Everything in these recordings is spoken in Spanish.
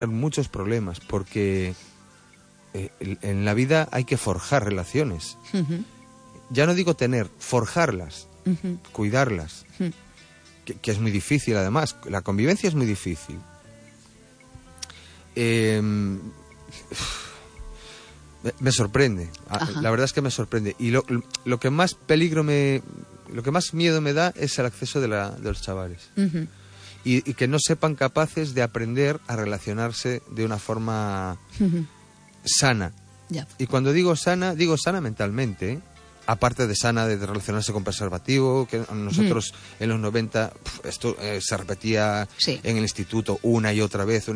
muchos problemas, porque en la vida hay que forjar relaciones. Ya no digo tener, forjarlas, cuidarlas, que es muy difícil además. La convivencia es muy difícil. Me sorprende. La verdad es que me sorprende. Y lo que más lo que más miedo me da es el acceso de los chavales. Y que no sepan capaces de aprender a relacionarse de una forma sana. Y cuando digo sana mentalmente, ¿eh? Aparte de sana de relacionarse con preservativo, que nosotros en los 90 esto se repetía en el instituto una y otra vez.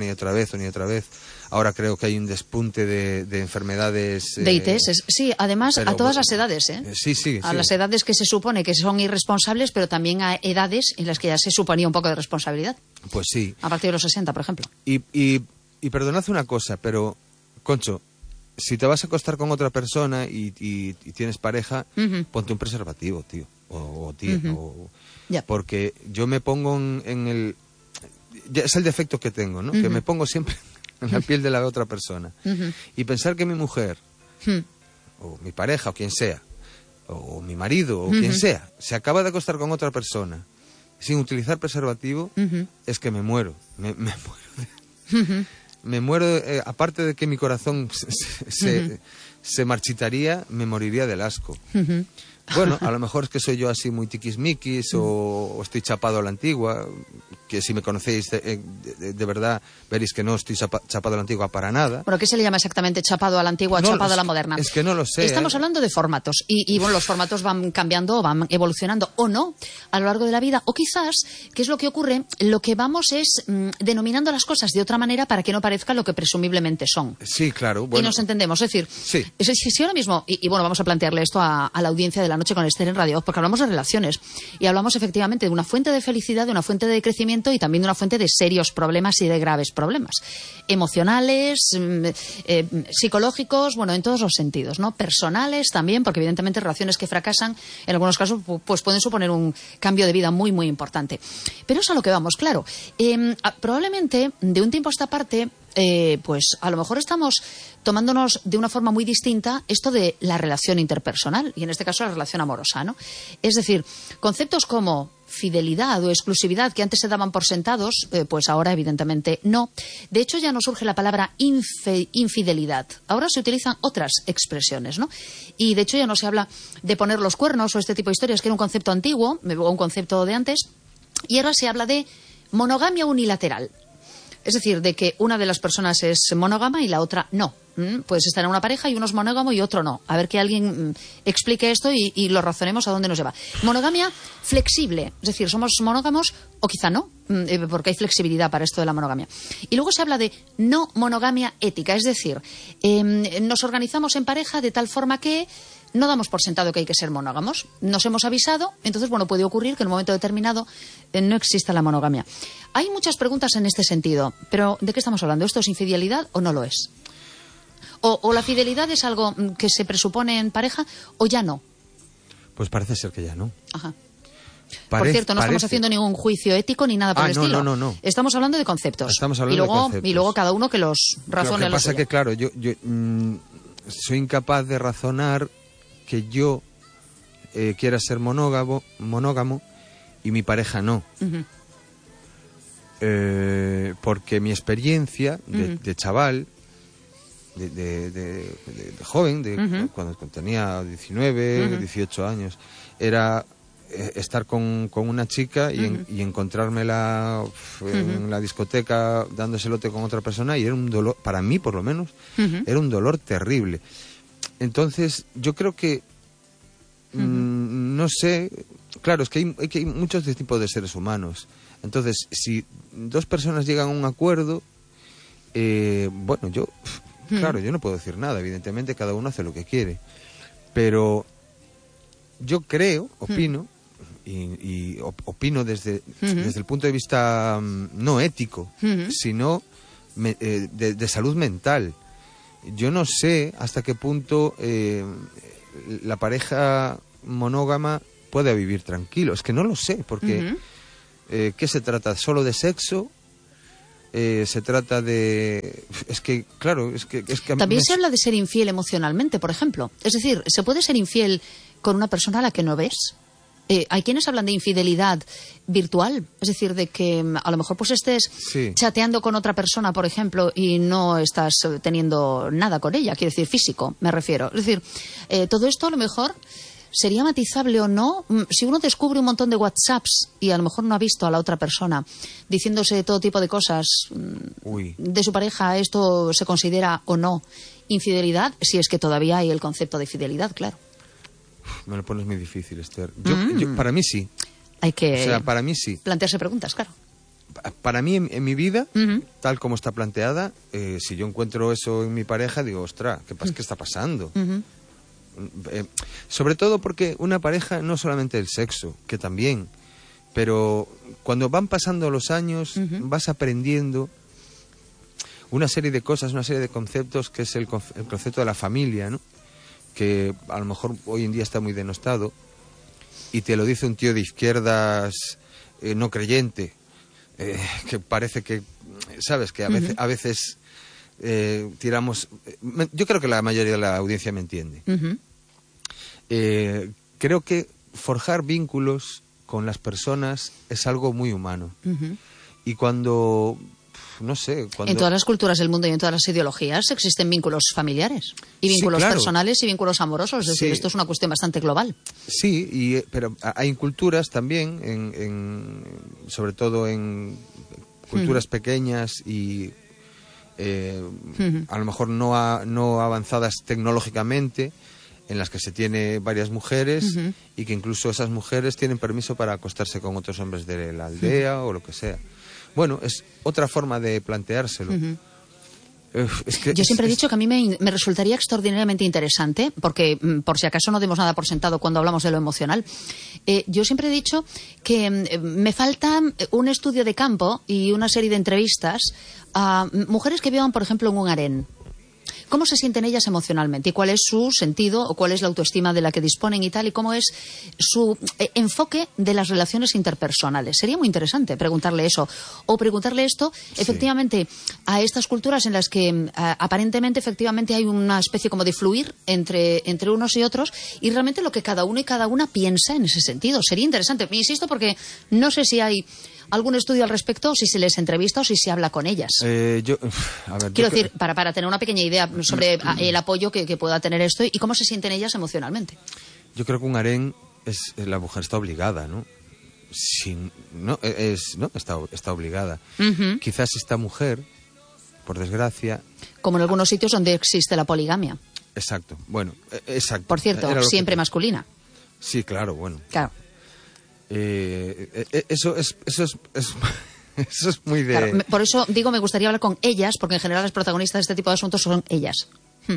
Ahora creo que hay un despunte de enfermedades... de ITS, sí, además a todas las edades, ¿eh? A las edades que se supone que son irresponsables, pero también a edades en las que ya se suponía un poco de responsabilidad. Pues sí. A partir de los 60, por ejemplo. Y perdonad una cosa, pero, Concho, si te vas a acostar con otra persona y tienes pareja, ponte un preservativo, tío, o tía, porque yo me pongo en el... Es el defecto que tengo, ¿no? Que me pongo siempre en la piel de la otra persona. Y pensar que mi mujer, o mi pareja, o quien sea, o mi marido, o quien sea, se acaba de acostar con otra persona sin utilizar preservativo, es que me muero. Me muero. Me muero, aparte de que mi corazón se marchitaría, me moriría del asco. Bueno, a lo mejor es que soy yo así muy tiquismiquis o estoy chapado a la antigua, que si me conocéis de verdad veréis que no estoy chapado a la antigua para nada. Bueno, ¿qué se le llama exactamente chapado a la antigua o chapado a la moderna? Es que no lo sé. Estamos hablando de formatos y bueno, los formatos van cambiando, van evolucionando o no a lo largo de la vida, o quizás, ¿qué es lo que ocurre? Lo que vamos es denominando las cosas de otra manera para que no parezca lo que presumiblemente son. Sí, claro. Bueno, y nos entendemos, es decir, si ahora mismo, y bueno, vamos a plantearle esto a la audiencia de la noche con Esther en Radio, porque hablamos de relaciones y hablamos efectivamente de una fuente de felicidad, de una fuente de crecimiento y también de una fuente de serios problemas y de graves problemas emocionales, psicológicos, bueno, en todos los sentidos, ¿no? Personales también, porque evidentemente relaciones que fracasan en algunos casos pues pueden suponer un cambio de vida muy, muy importante. Pero es a lo que vamos, claro. Probablemente de un tiempo a esta parte pues a lo mejor estamos tomándonos de una forma muy distinta esto de la relación interpersonal y en este caso la relación amorosa, ¿no? Es decir, conceptos como fidelidad o exclusividad que antes se daban por sentados, pues ahora evidentemente no. De hecho ya no surge la palabra infidelidad. Ahora se utilizan otras expresiones, ¿no? Y de hecho ya no se habla de poner los cuernos o este tipo de historias, que era un concepto antiguo, o un concepto de antes, y ahora se habla de monogamia unilateral. Es decir, de que una de las personas es monógama y la otra no. Puedes estar en una pareja y uno es monógamo y otro no. A ver que alguien explique esto y lo razonemos a dónde nos lleva. Monogamia flexible. Es decir, somos monógamos o quizá no, porque hay flexibilidad para esto de la monogamia. Y luego se habla de no monogamia ética. Es decir, nos organizamos en pareja de tal forma que no damos por sentado que hay que ser monógamos. Nos hemos avisado, entonces, bueno, puede ocurrir que en un momento determinado no exista la monogamia. Hay muchas preguntas en este sentido, pero ¿de qué estamos hablando? ¿Esto es infidelidad o no lo es? ¿O la fidelidad es algo que se presupone en pareja o ya no? Pues parece ser que ya no. Ajá. Por cierto, no estamos haciendo ningún juicio ético ni nada por el estilo. No. Estamos hablando de conceptos. Estamos hablando de conceptos. Y luego cada uno que los razone. Lo que pasa es que, claro, yo soy incapaz de razonar que yo quiera ser monógamo y mi pareja no. Porque mi experiencia de chaval, de joven, cuando tenía 19, 18 años, era estar con una chica y encontrármela en la discoteca dándose lote con otra persona, y era un dolor, para mí por lo menos, era un dolor terrible. Entonces, yo creo que, no sé, claro, es que hay muchos tipos de seres humanos. Entonces, si dos personas llegan a un acuerdo, bueno, claro, yo no puedo decir nada, evidentemente cada uno hace lo que quiere. Pero yo creo, opino, y opino desde el punto de vista no ético, sino de salud mental. Yo no sé hasta qué punto la pareja monógama puede vivir tranquilo. Es que no lo sé, porque ¿qué se trata? ¿Solo de sexo? se trata de... Es que, claro, es que también se habla de ser infiel emocionalmente, por ejemplo. Es decir, ¿se puede ser infiel con una persona a la que no ves? Hay quienes hablan de infidelidad virtual, es decir, de que a lo mejor pues estés chateando con otra persona, por ejemplo, y no estás teniendo nada con ella, quiero decir, físico, me refiero. Es decir, todo esto a lo mejor sería matizable o no. Si uno descubre un montón de WhatsApps y a lo mejor no ha visto a la otra persona diciéndose todo tipo de cosas de su pareja, ¿esto se considera o no infidelidad? Si es que todavía hay el concepto de fidelidad, claro. Me lo pones muy difícil, Esther. Para mí sí. Hay que para mí sí. Plantearse preguntas, claro. Para mí, en mi vida, tal como está planteada, si yo encuentro eso en mi pareja, digo, ostras, ¿qué está pasando? Sobre todo porque una pareja no solamente el sexo, que también, pero cuando van pasando los años vas aprendiendo una serie de cosas, una serie de conceptos, que es el concepto de la familia, ¿no? Que a lo mejor hoy en día está muy denostado, y te lo dice un tío de izquierdas no creyente, que parece que, ¿sabes? Que a veces tiramos... yo creo que la mayoría de la audiencia me entiende. Creo que forjar vínculos con las personas es algo muy humano. Y cuando... No sé, en todas las culturas del mundo y en todas las ideologías existen vínculos familiares y vínculos personales y vínculos amorosos. Es decir, esto es una cuestión bastante global. Sí, pero hay culturas también, sobre todo en culturas pequeñas y a lo mejor no avanzadas tecnológicamente, en las que se tiene varias mujeres y que incluso esas mujeres tienen permiso para acostarse con otros hombres de la aldea o lo que sea. Bueno, es otra forma de planteárselo. Yo siempre he dicho que a mí me resultaría extraordinariamente interesante, porque por si acaso no demos nada por sentado cuando hablamos de lo emocional. Yo siempre he dicho que me falta un estudio de campo y una serie de entrevistas a mujeres que vivan, por ejemplo, en un harén. ¿Cómo se sienten ellas emocionalmente? ¿Y cuál es su sentido o cuál es la autoestima de la que disponen y tal? ¿Y cómo es su enfoque de las relaciones interpersonales? Sería muy interesante preguntarle eso. O preguntarle esto, efectivamente, a estas culturas en las que aparentemente, efectivamente, hay una especie como de fluir entre unos y otros, y realmente lo que cada uno y cada una piensa en ese sentido. Sería interesante. Me insisto, porque no sé si hay algún estudio al respecto, o si se les entrevista o si se habla con ellas. Quiero decir, para tener una pequeña idea sobre el apoyo que pueda tener esto y cómo se sienten ellas emocionalmente. Yo creo que un harén la mujer está obligada, ¿no? Está obligada. Quizás esta mujer, por desgracia... Como en algunos sitios donde existe la poligamia. Exacto, bueno, exacto. Por cierto, siempre masculina. Sí, claro, bueno. Claro. Eso es muy de... Claro, por eso digo, me gustaría hablar con ellas, porque en general las protagonistas de este tipo de asuntos son ellas.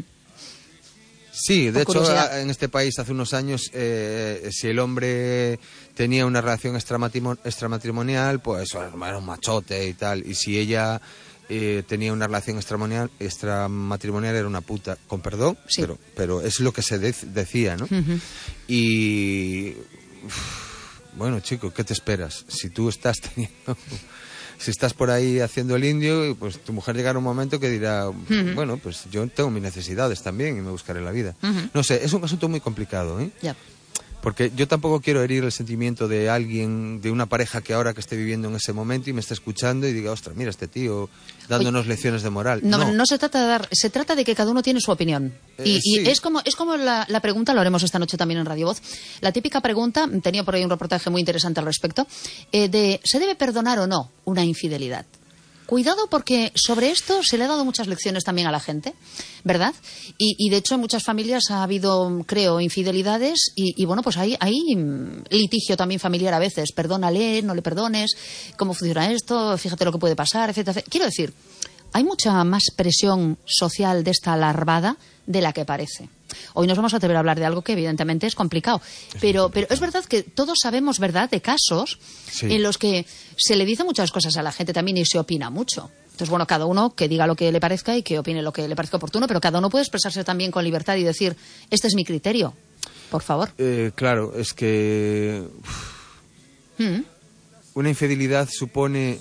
Sí, de hecho, en este país hace unos años, si el hombre tenía una relación extramatrimonial, pues era un machote y tal, y si ella tenía una relación extramatrimonial era una puta, con perdón, sí. pero es lo que se decía, ¿no? Y... Bueno, chico, ¿qué te esperas? Si tú estás si estás por ahí haciendo el indio, pues tu mujer llegará un momento que dirá, bueno, pues yo tengo mis necesidades también y me buscaré la vida. No sé, es un asunto muy complicado, ¿eh? Yeah. Porque yo tampoco quiero herir el sentimiento de alguien, de una pareja que ahora que esté viviendo en ese momento y me esté escuchando y diga, ostras, mira este tío dándonos lecciones de moral. No se trata de dar, se trata de que cada uno tiene su opinión. Y sí. es como la pregunta, lo haremos esta noche también en Radio Voz, la típica pregunta, tenía por ahí un reportaje muy interesante al respecto, de ¿se debe perdonar o no una infidelidad? Cuidado, porque sobre esto se le ha dado muchas lecciones también a la gente, ¿verdad? Y de hecho en muchas familias ha habido, creo, infidelidades y bueno, pues hay litigio también familiar a veces. Perdónale, no le perdones, ¿cómo funciona esto? Fíjate lo que puede pasar, etcétera, etcétera. Quiero decir, hay mucha más presión social de esta larvada de la que parece. Hoy nos vamos a atrever a hablar de algo que evidentemente es complicado, pero es verdad que todos sabemos, ¿verdad?, de casos en los que se le dice muchas cosas a la gente también y se opina mucho. Entonces, bueno, cada uno que diga lo que le parezca y que opine lo que le parezca oportuno, pero cada uno puede expresarse también con libertad y decir, este es mi criterio, por favor. Claro, es que una infidelidad supone...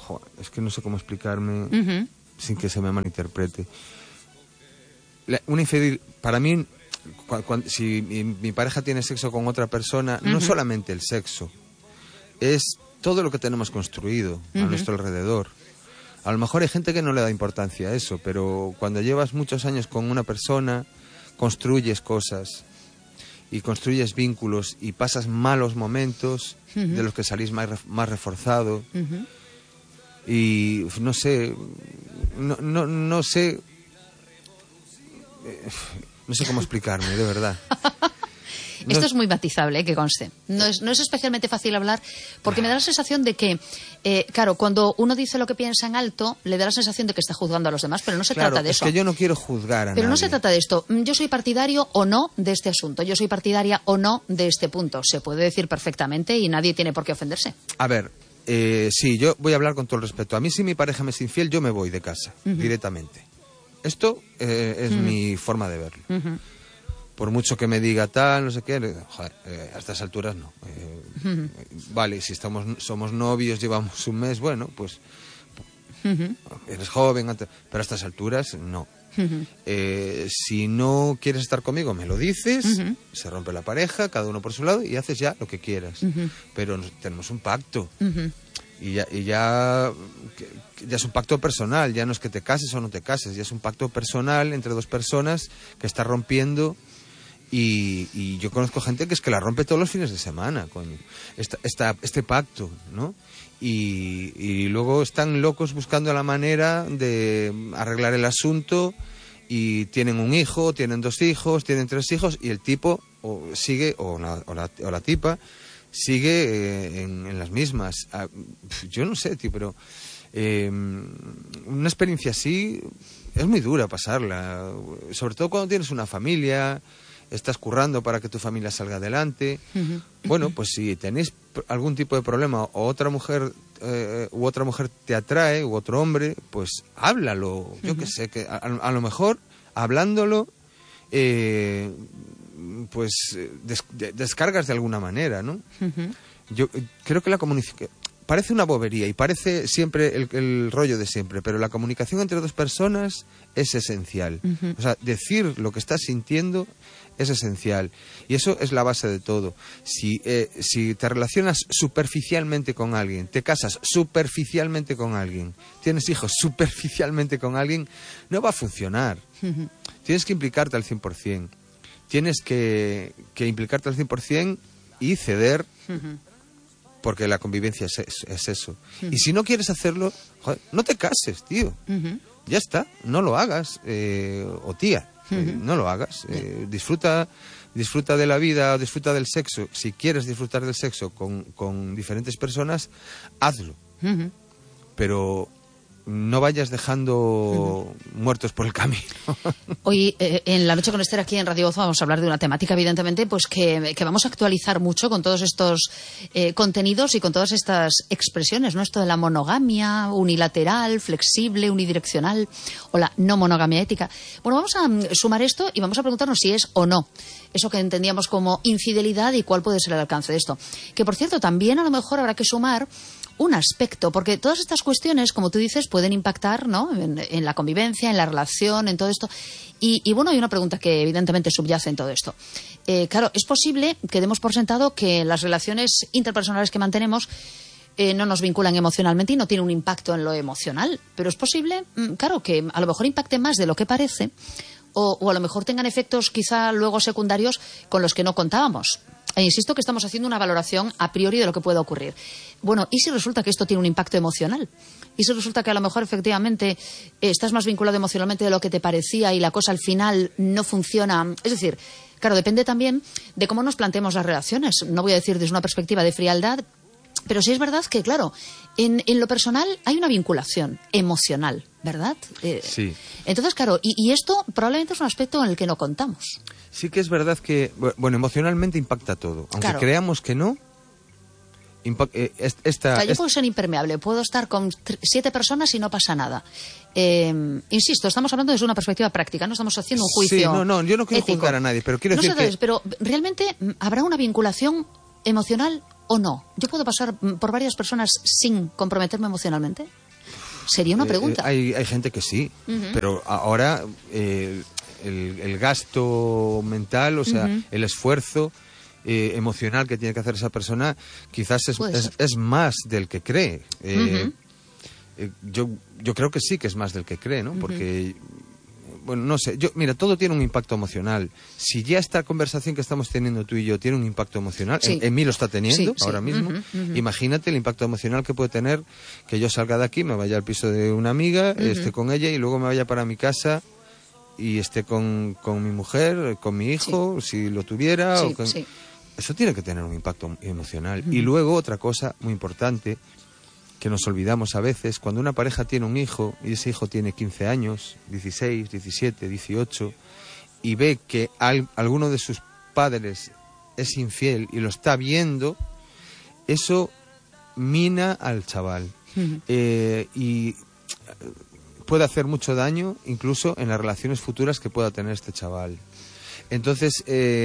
es que no sé cómo explicarme sin que se me malinterprete. Una infidelidad, para mí, si mi pareja tiene sexo con otra persona, no solamente el sexo, es todo lo que tenemos construido a nuestro alrededor. A lo mejor hay gente que no le da importancia a eso, pero cuando llevas muchos años con una persona, construyes cosas y construyes vínculos y pasas malos momentos de los que salís más reforzado. Y no sé, no sé cómo explicarme, de verdad. Esto es muy matizable, que conste. No es especialmente fácil hablar, porque me da la sensación de que, claro, cuando uno dice lo que piensa en alto, le da la sensación de que está juzgando a los demás, pero no se trata de eso. Es que yo no quiero juzgar a nadie. Pero no se trata de esto. Yo soy partidario o no de este asunto. Yo soy partidaria o no de este punto. Se puede decir perfectamente y nadie tiene por qué ofenderse. A ver, sí, yo voy a hablar con todo el respeto. A mí, si mi pareja me es infiel, yo me voy de casa, directamente. Esto es mi forma de verlo. Por mucho que me diga tal, no sé qué, joder, a estas alturas no. Vale, si somos novios, llevamos un mes, bueno, pues eres joven, pero a estas alturas no. Si no quieres estar conmigo, me lo dices, se rompe la pareja, cada uno por su lado, y haces ya lo que quieras. Pero tenemos un pacto. Y ya es un pacto personal, ya no es que te cases o no te cases, ya es un pacto personal entre dos personas que está rompiendo. Y yo conozco gente que es que la rompe todos los fines de semana, coño. Este pacto, ¿no? Y luego están locos buscando la manera de arreglar el asunto, y tienen un hijo, tienen 2 hijos, tienen 3 hijos, y el tipo sigue, o la tipa sigue en las mismas. Yo no sé, tío, pero una experiencia así es muy dura pasarla, sobre todo cuando tienes una familia, estás currando para que tu familia salga adelante. Bueno, pues si tenéis algún tipo de problema, o otra mujer te atrae, u otro hombre, pues háblalo. Yo qué sé, que a lo mejor hablándolo pues descargas de alguna manera, ¿no? Yo creo que la comunicación parece una bobería y parece siempre el rollo de siempre, pero la comunicación entre dos personas es esencial. O sea, decir lo que estás sintiendo es esencial, y eso es la base de todo. Si te relacionas superficialmente con alguien, te casas superficialmente con alguien, tienes hijos superficialmente con alguien, no va a funcionar. Tienes que implicarte al 100%. Tienes que implicarte al 100% y ceder, porque la convivencia es eso. Y si no quieres hacerlo, joder, no te cases, tío. Ya está, no lo hagas, o tía. No lo hagas. Disfruta de la vida, disfruta del sexo. Si quieres disfrutar del sexo con diferentes personas, hazlo. Pero no vayas dejando muertos por el camino. Hoy, en La Noche con Esther, aquí en Radio Voz, vamos a hablar de una temática, evidentemente, pues que vamos a actualizar mucho con todos estos contenidos y con todas estas expresiones, ¿no? Esto de la monogamia unilateral, flexible, unidireccional, o la no monogamia ética. Bueno, vamos a sumar esto y vamos a preguntarnos si es o no eso que entendíamos como infidelidad y cuál puede ser el alcance de esto. Que, por cierto, también a lo mejor habrá que sumar un aspecto, porque todas estas cuestiones, como tú dices, pueden impactar, ¿no?, en la convivencia, en la relación, en todo esto. Y bueno, hay una pregunta que evidentemente subyace en todo esto. Claro, es posible que demos por sentado que las relaciones interpersonales que mantenemos no nos vinculan emocionalmente y no tienen un impacto en lo emocional. Pero es posible, claro, que a lo mejor impacte más de lo que parece, o a lo mejor tengan efectos quizá luego secundarios con los que no contábamos. E insisto que estamos haciendo una valoración a priori de lo que puede ocurrir. Bueno, ¿y si resulta que esto tiene un impacto emocional? ¿Y si resulta que a lo mejor efectivamente estás más vinculado emocionalmente de lo que te parecía y la cosa al final no funciona? Es decir, claro, depende también de cómo nos planteemos las relaciones. No voy a decir desde una perspectiva de frialdad, pero sí es verdad que, claro, en lo personal hay una vinculación emocional, ¿verdad? Sí. Entonces, claro, y esto probablemente es un aspecto en el que no contamos. Sí que es verdad que, bueno, emocionalmente impacta todo. Aunque creamos que no, yo puedo ser impermeable, puedo estar con 7 personas y no pasa nada. Insisto, estamos hablando desde una perspectiva práctica, no estamos haciendo un juicio ético. Sí, no, yo no quiero juzgar a nadie, pero quiero decir que... Pero realmente habrá una vinculación emocional o no? ¿Yo puedo pasar por varias personas sin comprometerme emocionalmente? Sería una pregunta. Hay gente que sí, pero ahora el gasto mental, o sea, el esfuerzo emocional que tiene que hacer esa persona, quizás es más del que cree. Yo creo que sí que es más del que cree, ¿no? Porque, bueno, no sé, mira, todo tiene un impacto emocional. Si ya esta conversación que estamos teniendo tú y yo tiene un impacto emocional, sí. en mí lo está teniendo ahora mismo, imagínate el impacto emocional que puede tener que yo salga de aquí, me vaya al piso de una amiga, esté con ella y luego me vaya para mi casa y esté con mi mujer, con mi hijo, si lo tuviera. Eso tiene que tener un impacto emocional. Y luego otra cosa muy importante que nos olvidamos a veces, cuando una pareja tiene un hijo y ese hijo tiene 15 años, 16, 17, 18 y ve que alguno de sus padres es infiel y lo está viendo, eso mina al chaval y puede hacer mucho daño incluso en las relaciones futuras que pueda tener este chaval. Entonces,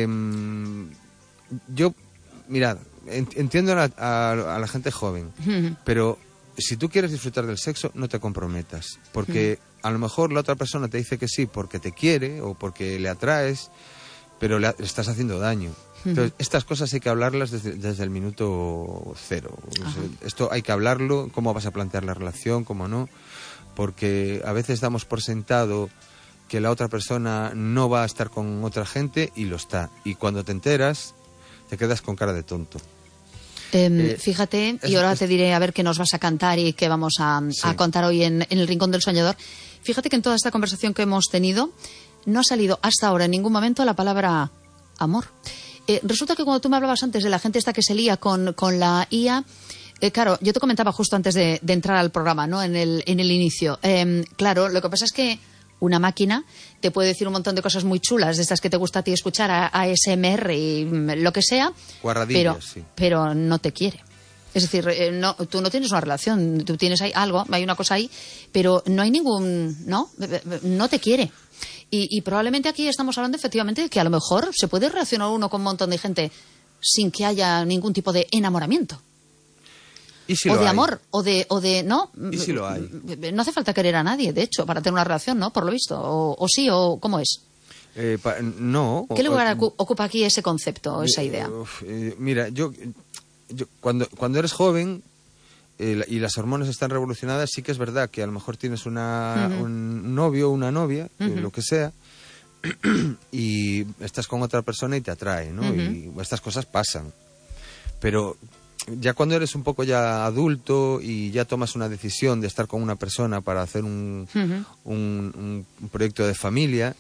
yo, mirad, entiendo a la gente joven, pero si tú quieres disfrutar del sexo, no te comprometas, porque a lo mejor la otra persona te dice que sí porque te quiere o porque le atraes, pero le estás haciendo daño. Entonces, estas cosas hay que hablarlas desde el minuto cero. Esto hay que hablarlo, cómo vas a plantear la relación, cómo no, porque a veces damos por sentado que la otra persona no va a estar con otra gente y lo está. Y cuando te enteras, te quedas con cara de tonto. Fíjate, y ahora te diré a ver qué nos vas a cantar y qué vamos a contar hoy en el Rincón del Soñador. Fíjate que en toda esta conversación que hemos tenido no ha salido hasta ahora en ningún momento la palabra amor. Resulta que cuando tú me hablabas antes de la gente esta que se lía con la IA, claro, yo te comentaba justo antes de entrar al programa, ¿no? En el inicio. Claro, lo que pasa es que una máquina te puede decir un montón de cosas muy chulas, de estas que te gusta a ti escuchar, a ASMR y lo que sea, pero no te quiere. Es decir, tú no tienes una relación, tú tienes ahí algo, hay una cosa ahí, pero no hay no te quiere. Y probablemente aquí estamos hablando efectivamente de que a lo mejor se puede relacionar uno con un montón de gente sin que haya ningún tipo de enamoramiento. ¿Y si o lo de hay? amor, o de ¿no? ¿Y si lo hay? No hace falta querer a nadie, de hecho, para tener una relación, ¿no? Por lo visto. O sí, o ¿cómo es? No. ¿Qué lugar ocupa aquí ese concepto, esa idea? Mira, yo cuando eres joven y las hormonas están revolucionadas, sí que es verdad que a lo mejor tienes un novio o una novia, lo que sea, y estás con otra persona y te atrae, ¿no? Y estas cosas pasan. Pero ya cuando eres un poco ya adulto y ya tomas una decisión de estar con una persona para hacer un proyecto de familia,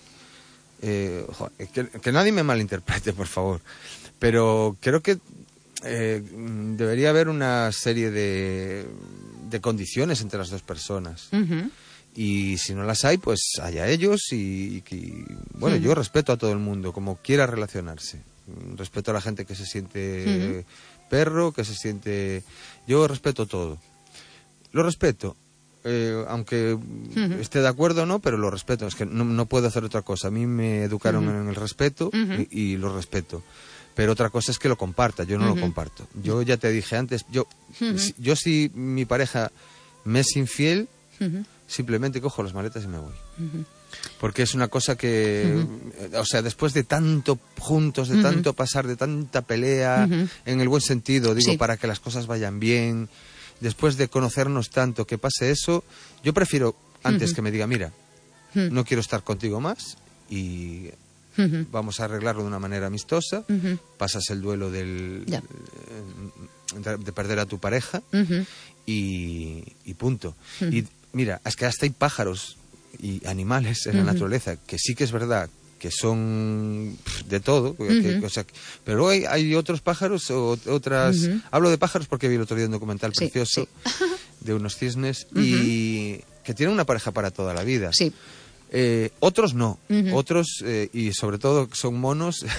que nadie me malinterprete, por favor, pero creo que debería haber una serie de condiciones entre las dos personas. Y si no las hay, pues haya ellos y bueno, yo respeto a todo el mundo como quiera relacionarse. Respeto a la gente que se siente perro, que se siente... Yo respeto todo. Lo respeto, aunque esté de acuerdo o no, pero lo respeto. Es que no puedo hacer otra cosa. A mí me educaron en el respeto y lo respeto. Pero otra cosa es que lo comparta. Yo no lo comparto. Yo ya te dije antes, yo si mi pareja me es infiel, simplemente cojo las maletas y me voy. Porque es una cosa que, o sea, después de tanto juntos, de tanto pasar, de tanta pelea, en el buen sentido, digo, para que las cosas vayan bien, después de conocernos tanto, que pase eso, yo prefiero antes que me diga, mira, no quiero estar contigo más y vamos a arreglarlo de una manera amistosa, pasas el duelo de perder a tu pareja y punto. Y mira, es que hasta hay pájaros y animales en la naturaleza, que sí que es verdad que son de todo, o sea, pero luego hay otros pájaros o otras... Hablo de pájaros porque vi el otro día un documental precioso de unos cisnes y que tienen una pareja para toda la vida. Otros no, otros, y sobre todo son monos,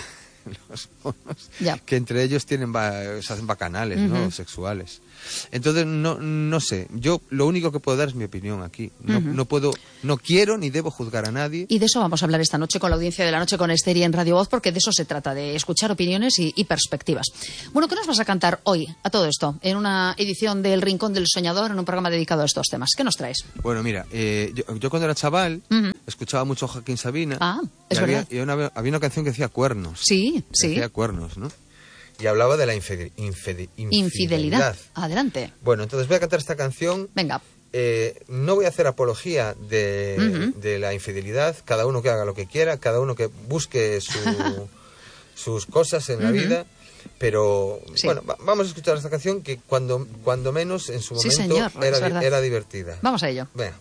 los monos, que entre ellos se hacen bacanales, ¿no? Sexuales. Entonces, no sé. Yo lo único que puedo dar es mi opinión aquí. No quiero ni debo juzgar a nadie. Y de eso vamos a hablar esta noche con la audiencia de la noche con Esther y en Radio Voz, porque de eso se trata, de escuchar opiniones y perspectivas. Bueno, ¿qué nos vas a cantar hoy a todo esto? En una edición del Rincón del Soñador, en un programa dedicado a estos temas. ¿Qué nos traes? Bueno, mira, yo cuando era chaval escuchaba mucho a Joaquín Sabina. Ah, es verdad. Había una canción que decía Cuernos. Sí. Decía Cuernos, ¿no? Y hablaba de la infidelidad. Adelante. Bueno, entonces voy a cantar esta canción. Venga. No voy a hacer apología de la infidelidad. Cada uno que haga lo que quiera, cada uno que busque sus cosas en la vida. Pero, bueno, vamos a escuchar esta canción que cuando menos en su momento era divertida. Vamos a ello. Venga.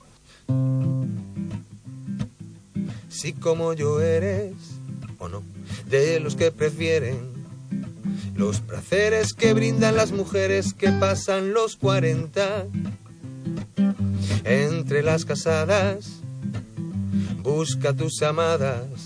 Si como yo eres, o no, de los que prefieren los placeres que brindan las mujeres que pasan los 40. Entre las casadas, busca tus amadas